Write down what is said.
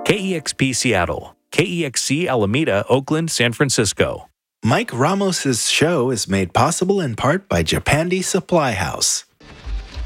KEXP Seattle, KEXC Alameda, Oakland, San Francisco. Mike Ramos's show is made possible in part by Japandi Supply House.